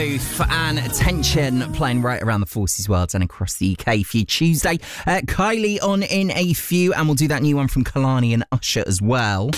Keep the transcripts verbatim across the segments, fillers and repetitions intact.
Youth and Attention playing right around the Forces world and across the U K for you Tuesday. Uh, Kylie on in a few, and we'll do that new one from Kalani and Usher as well.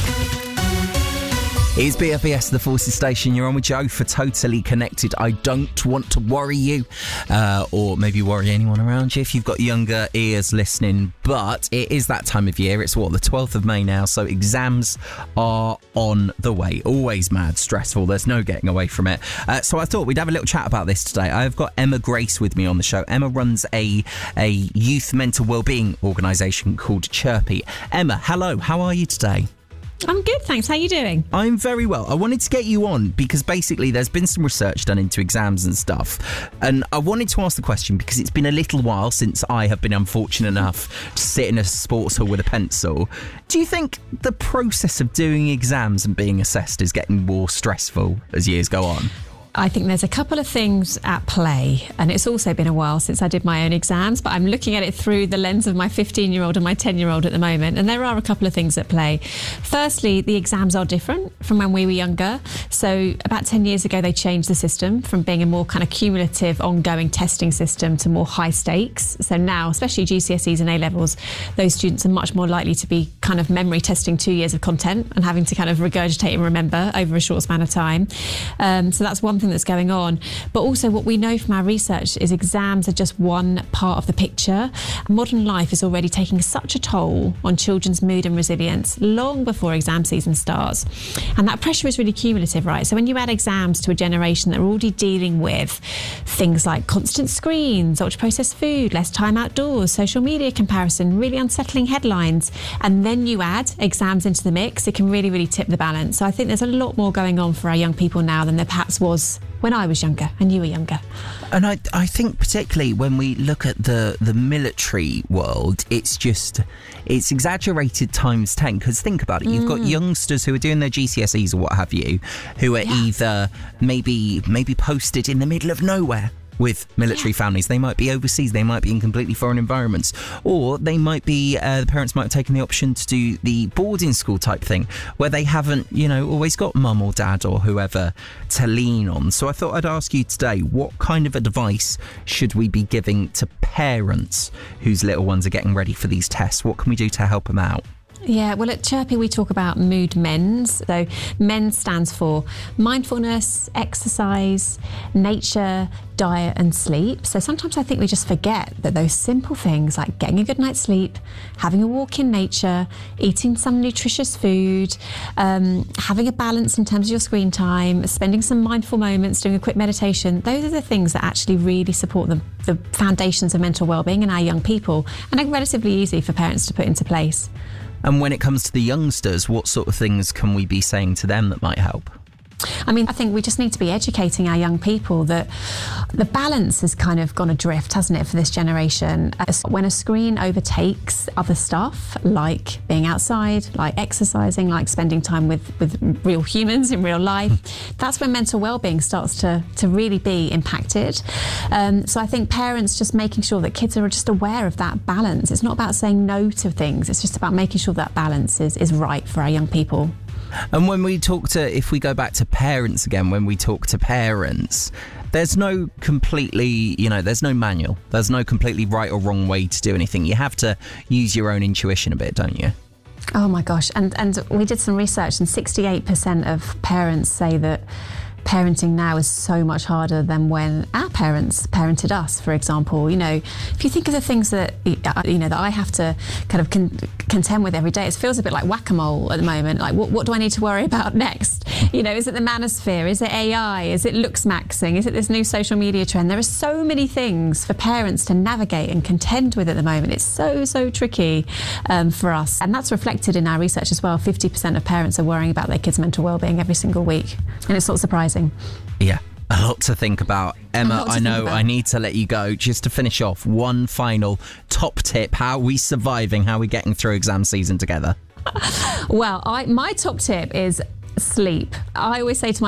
It's B F B S, the Forces station. You're on with Joe for Totally Connected. I don't want to worry you, uh, or maybe worry anyone around you if you've got younger ears listening, but it is that time of year. It's what, the twelfth of May now, so exams are on the way. Always mad, stressful. There's no getting away from it. Uh, so I thought we'd have a little chat about this today. I've got Emma Grace with me on the show. Emma runs a, a youth mental wellbeing organisation called Chirpy. Emma, hello. How are you today? I'm good, thanks. How are you doing? I'm very well. I wanted to get you on because basically there's been some research done into exams and stuff. And I wanted to ask the question because it's been a little while since I have been unfortunate enough to sit in a sports hall with a pencil. Do you think the process of doing exams and being assessed is getting more stressful as years go on? I think there's a couple of things at play, and it's also been a while since I did my own exams, but I'm looking at it through the lens of my fifteen-year-old and my ten-year-old at the moment, and there are a couple of things at play. Firstly, the exams are different from when we were younger. So about ten years ago, they changed the system from being a more kind of cumulative, ongoing testing system to more high stakes. So now, especially G C S Es and A-levels, those students are much more likely to be kind of memory testing two years of content and having to kind of regurgitate and remember over a short span of time. Um, so that's one thing that's going on. But also what we know from our research is exams are just one part of the picture. Modern life is already taking such a toll on children's mood and resilience long before exam season starts. And that pressure is really cumulative, right? So when you add exams to a generation that are already dealing with things like constant screens, ultra-processed food, less time outdoors, social media comparison, really unsettling headlines, and then you add exams into the mix, it can really, really tip the balance. So I think there's a lot more going on for our young people now than there perhaps was when I was younger and you were younger. And I, I think particularly when we look at the, the military world, it's just, it's exaggerated times ten. Because think about it, you've mm. got youngsters who are doing their G C S Es or what have you, who are yeah. either maybe maybe posted in the middle of nowhere with military yeah. families. They might be overseas, they might be in completely foreign environments, or they might be, uh, the parents might have taken the option to do the boarding school type thing where they haven't, you know, always got mum or dad or whoever to lean on. So I thought I'd ask you today, what kind of advice should we be giving to parents whose little ones are getting ready for these tests? What can we do to help them out? Yeah, well, at Chirpy, we talk about mood mends. So MENDS stands for mindfulness, exercise, nature, diet and sleep. So sometimes I think we just forget that those simple things like getting a good night's sleep, having a walk in nature, eating some nutritious food, um, having a balance in terms of your screen time, spending some mindful moments, doing a quick meditation, those are the things that actually really support the, the foundations of mental well-being in our young people and are relatively easy for parents to put into place. And when it comes to the youngsters, what sort of things can we be saying to them that might help? I mean, I think we just need to be educating our young people that the balance has kind of gone adrift, hasn't it, for this generation? When a screen overtakes other stuff, like being outside, like exercising, like spending time with, with real humans in real life, that's when mental well-being starts to, to really be impacted. Um, so I think parents just making sure that kids are just aware of that balance. It's not about saying no to things, it's just about making sure that balance is, is right for our young people. And when we talk to, if we go back to parents again, when we talk to parents, there's no completely, you know, there's no manual. There's no completely right or wrong way to do anything. You have to use your own intuition a bit, don't you? Oh my gosh. And, and we did some research and sixty-eight percent of parents say that parenting now is so much harder than when our parents parented us, for example. You know, if you think of the things that, you know, that I have to kind of con- contend with every day, it feels a bit like whack-a-mole at the moment. Like, what, what do I need to worry about next? You know, is it the manosphere? Is it A I? Is it looks maxing? Is it this new social media trend? There are so many things for parents to navigate and contend with at the moment. It's so, so tricky um, for us. And that's reflected in our research as well. fifty percent of parents are worrying about their kids' mental well-being every single week. And it's not surprising. Yeah, a lot to think about. Emma, I know I need to let you go. Just to finish off, one final top tip. How are we surviving? How are we getting through exam season together? Well, I, my top tip is sleep. I always say to my